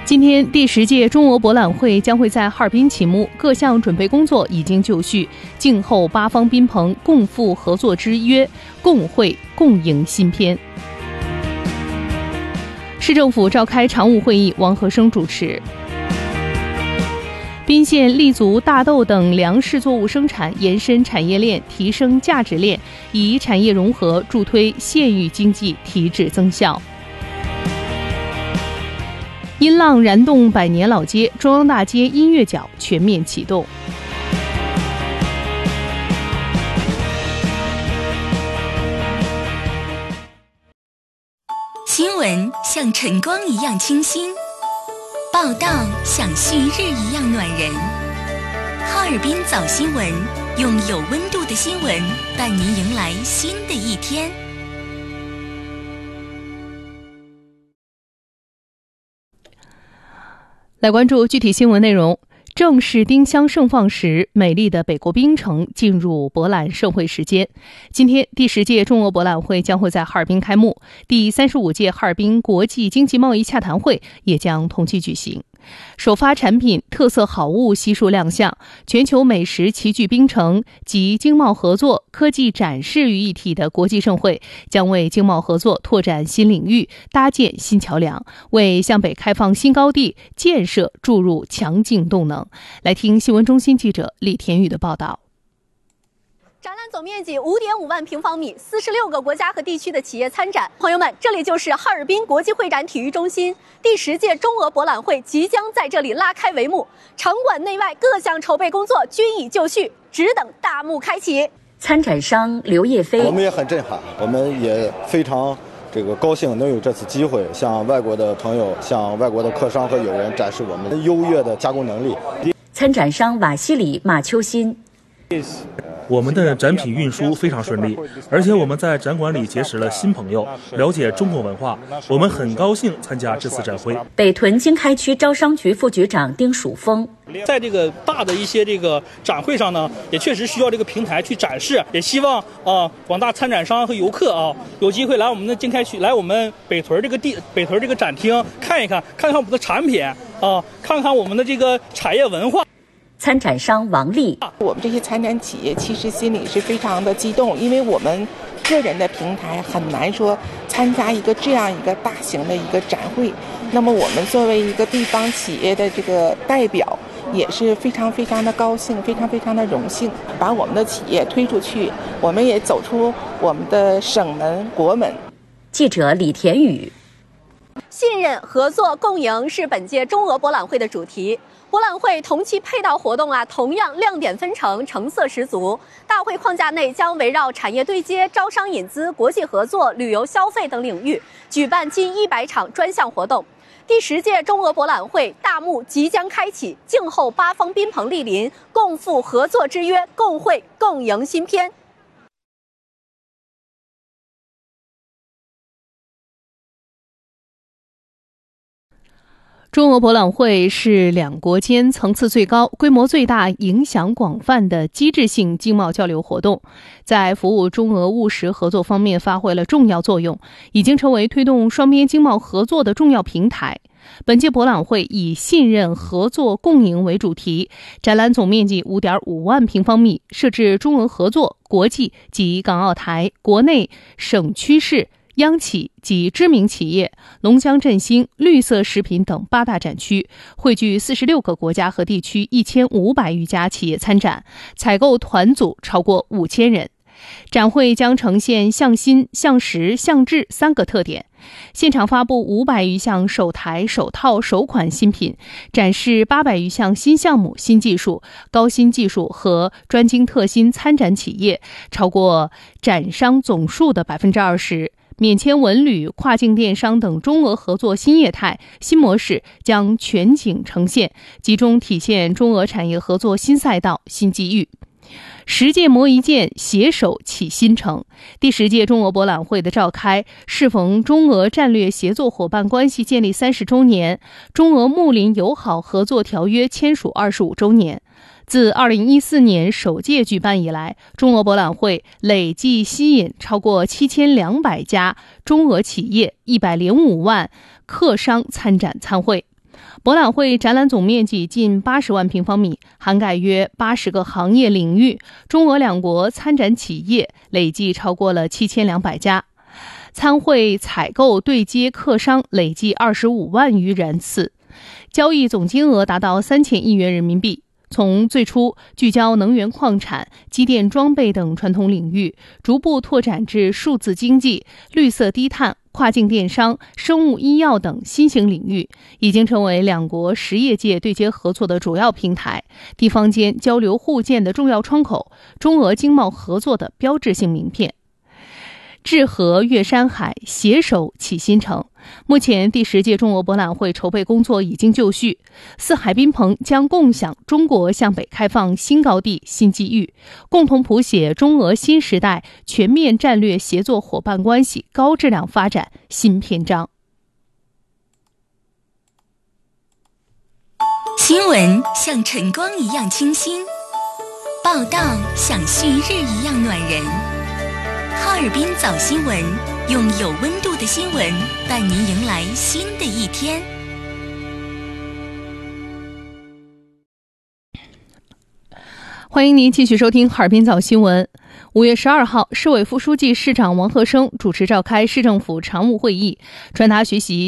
今天第10届中俄博览会将会在哈尔滨启幕，各项准备工作已经就绪，静候八方宾朋共赴合作之约，共绘共赢新篇。市政府召开常务会议，王和生主持。宾县立足大豆等粮食作物生产，延伸产业链，提升价值链，以产业融合助推县域经济提质增效。音浪燃动百年老街，中央大街音乐角全面启动。 新闻像晨光一样清新，报道像旭日一样暖人。哈尔滨早新闻，用有温度的新闻伴您迎来新的一天。 来关注具体新闻内容。正是丁香盛放时，美丽的北国冰城进入博览盛会时间。今天第10届中俄博览会将会在哈尔滨开幕，第35届哈尔滨国际经济贸易洽谈会也将同期举行。首发产品、特色好物悉数亮相，全球美食齐聚冰城及经贸合作、科技展示于一体的国际盛会，将为经贸合作拓展新领域、搭建新桥梁，为向北开放新高地建设注入强劲动能。来听新闻中心记者李田宇的报道。 展览总面积5.5万平方米，46个国家和地区的企业参展。朋友们，这里就是哈尔滨国际会展体育中心，第10届中俄博览会即将在这里拉开帷幕。场馆内外各项筹备工作均已就绪，只等大幕开启。 参展商刘叶飞， 我们也很震撼，我们也非常高兴能有这次机会向外国的朋友、向外国的客商和友人展示我们优越的加工能力。 参展商瓦西里马秋新， 我们的展品运输非常顺利，而且我们在展馆里结识了新朋友，了解中国文化。我们很高兴参加这次展会。 北屯经开区招商局副局长丁曙峰， 在这个大的一些展会上呢，也确实需要这个平台去展示，也希望广大参展商和游客有机会来我们的经开区，来我们北屯这个展厅看一看我们的产品看看我们的这个产业文化。 参展商王丽， 我们这些参展企业其实心里是非常的激动，因为我们个人的平台很难说参加这样一个大型的一个展会，那么我们作为一个地方企业的这个代表，也是非常非常的高兴，非常非常的荣幸，把我们的企业推出去，我们也走出我们的省门国门。 记者李田宇， 信任、合作、共赢是本届中俄博览会的主题。博览会同期配套活动同样亮点纷呈，成色十足。大会框架内将围绕产业对接、招商引资、国际合作、旅游消费等领域，举办近100场专项活动。第10届中俄博览会大幕即将开启，静候八方宾朋莅临，共赴合作之约，共绘共赢新篇。 中俄博览会是两国间层次最高、规模最大、影响广泛的机制性经贸交流活动，在服务中俄务实合作方面发挥了重要作用，已经成为推动双边经贸合作的重要平台。本届博览会以信任、合作、共赢为主题，展览总面积5.5万平方米，设置中俄合作、国际及港澳台、国内、省区市、央企及知名企业、龙江振兴、绿色食品等8大展区，汇聚46个国家和地区1500余家企业参展，采购团组超过5000人。展会将呈现向新、向实、向质3个特点，现场发布500余项首台、首套、首款新品，展示800余项新项目、新技术、高新技术和专精特新参展企业，超过展商总数的20%。免签文旅、跨境电商等中俄合作新业态、新模式将全景呈现，集中体现中俄产业合作新赛道、新机遇。10届磨一剑，携手启新城。第10届中俄博览会的召开，适逢中俄战略协作伙伴关系建立30周年，中俄睦邻友好合作条约签署25周年。自2014年首届举办以来，中俄博览会累计吸引超过7200家中俄企业，105万客商参展参会。 博览会展览总面积近80万平方米，涵盖约80个行业领域，中俄两国参展企业累计超过了7200家，参会采购对接客商累计25万余人次，交易总金额达到3000亿元人民币。从最初聚焦能源矿产、机电装备等传统领域，逐步拓展至数字经济、绿色低碳、跨境电商、生物医药等新型领域，已经成为两国实业界对接合作的主要平台，地方间交流互鉴的重要窗口，中俄经贸合作的标志性名片。治河越山海，携手启新城。目前第10届中俄博览会筹备工作已经就绪，4海宾朋将共享中国向北开放新高地、新机遇，共同谱写中俄新时代全面战略协作伙伴关系高质量发展新篇章。 新闻像晨光一样清新，报道像旭日一样暖人。哈尔滨早新闻，用有温度的新闻伴您迎来新的一天。 欢迎您继续收听哈尔滨早新闻。5月12号，市委副书记、市长王鹤生主持召开市政府常务会议，传达学习